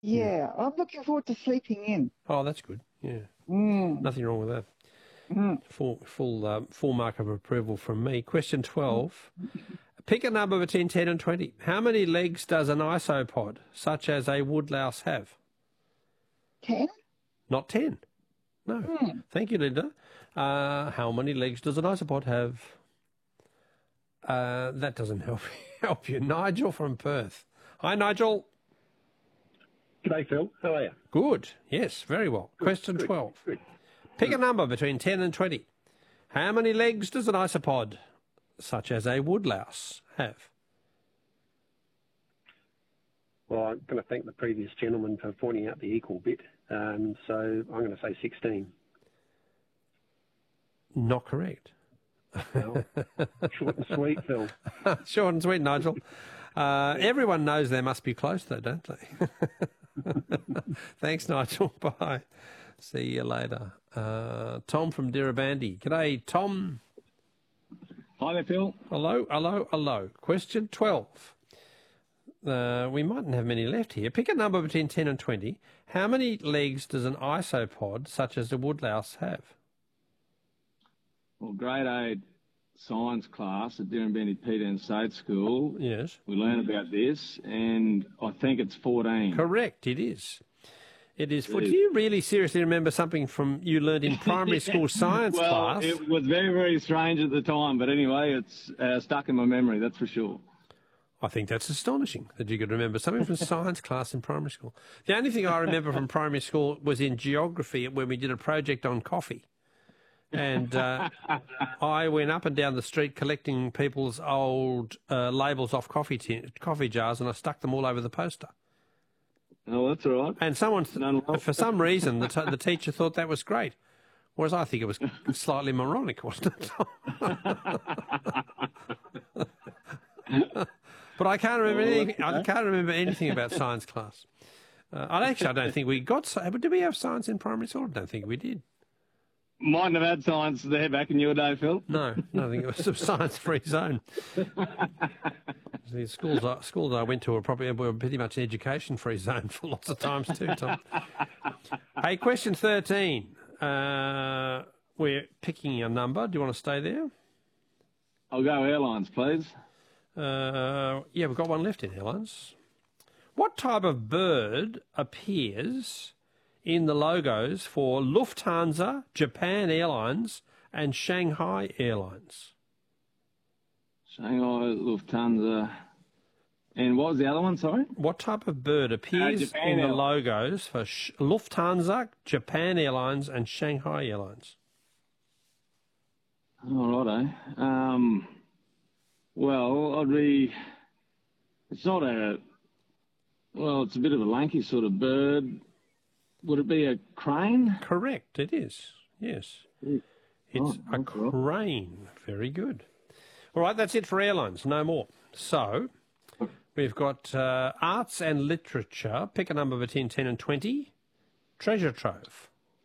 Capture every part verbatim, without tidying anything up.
Yeah. Yeah, I'm looking forward to sleeping in. Oh, that's good. Yeah. Mm. Nothing wrong with that. Mm. Full, full, um, full mark of approval from me. Question twelve. Pick a number between ten and twenty. How many legs does an isopod, such as a woodlouse, have? Ten? Not ten. No. Mm. Thank you, Linda. Uh, how many legs does an isopod have? Uh, that doesn't help help you. Nigel from Perth. Hi, Nigel. G'day, Phil. How are you? Good. Yes, very well. Good, Question good, twelve. Good. Pick a number between ten and twenty. How many legs does an isopod, such as a woodlouse, have? Well, I'm going to thank the previous gentleman for pointing out the equal bit. Um, so I'm going to say sixteen. Not correct. Well, short and sweet, Phil. Short and sweet, Nigel. Uh, everyone knows they must be close, though, don't they? Thanks, Nigel. Bye. See you later. Uh, Tom from Dirrabandi. G'day, Tom. Hi there, Phil. Hello, hello, hello. Question twelve. Uh, we mightn't have many left here. Pick a number between ten and twenty. How many legs does an isopod, such as a woodlouse, have? Well, grade eight science class at Dirrabandi Peter State School, Yes. we learn about this, and I think it's fourteen. Correct, it is. It is. For, It do is. you really seriously remember something from you learned in primary school science well, class? it was very, very strange at the time, but anyway, it's uh, stuck in my memory, that's for sure. I think that's astonishing that you could remember something from science class in primary school. The only thing I remember from primary school was in geography when we did a project on coffee. And uh, I went up and down the street collecting people's old uh, labels off coffee tin, coffee jars, and I stuck them all over the poster. Oh, that's all right. And someone, None well. for some reason, the, t the teacher thought that was great, whereas I think it was slightly moronic, wasn't it? But I can't remember Oh, anything. I can't remember anything about science class. Uh, I actually, I don't think we got. sci- Did we have science in primary school? I don't think we did. Mightn't have had science there back in your day, Phil. No, no, I think it was a science-free zone. The schools, I, schools I went to were probably were pretty much an education-free zone for lots of times too, Tom. Hey, question thirteen. Uh, we're picking a number. Do you want to stay there? I'll go airlines, please. Uh, yeah, we've got one left in airlines. What type of bird appears in the logos for Lufthansa, Japan Airlines, and Shanghai Airlines? Shanghai, Lufthansa. And what was the other one, sorry? What type of bird appears Uh, Japan in the Airlines. logos for Sh Lufthansa, Japan Airlines, and Shanghai Airlines? All righto. Um, well, I'd be... It's not a... Well, it's a bit of a lanky sort of bird. Would it be a crane? Correct, it is. Yes. It's Oh, a okay. crane. Very good. All right, that's it for airlines. No more. So, we've got uh, arts and literature. Pick a number between ten and twenty. Treasure trove.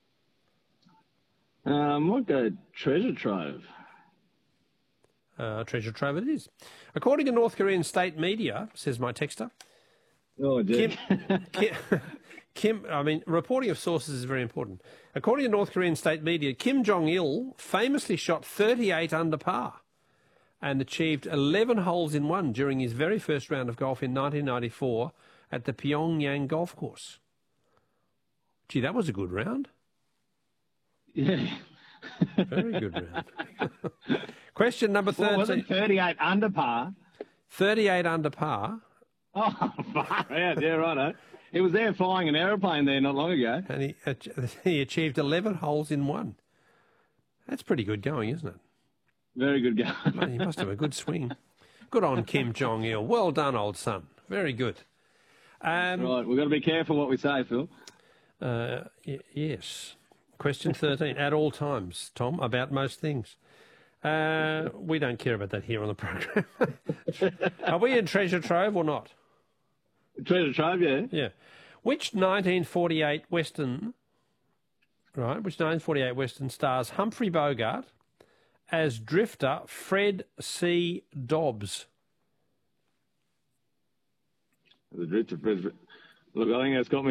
Uh, I might go treasure trove. Uh, treasure trove it is. According to North Korean state media, says my texter, Oh, Kim, dear. Kim, Kim, I mean, reporting of sources is very important. According to North Korean state media, Kim Jong-il famously shot thirty-eight under par and achieved eleven holes in one during his very first round of golf in nineteen ninety-four at the Pyongyang golf course. Gee, that was a good round. Yeah. Very good round. Question number Well, was thirteen. it thirty-eight under par? thirty-eight under par, Oh, far out. Yeah, righto. He was there flying an aeroplane there not long ago. and he, he achieved eleven holes in one. That's pretty good going, isn't it? Very good Man, guy. he must have a good swing. Good on Kim Jong-il. Well done, old son. Very good. Um, Right, we've got to be careful what we say, Phil. uh, y- yes. Question thirteen. At all times, Tom, about most things. Uh, we don't care about that here on the program. Are we in treasure trove or not? Treasure trove, yeah. Yeah. Which nineteen forty-eight Western, right, which nineteen forty-eight Western stars Humphrey Bogart as drifter Fred C. Dobbs? The drifter. Look, I think that's got me.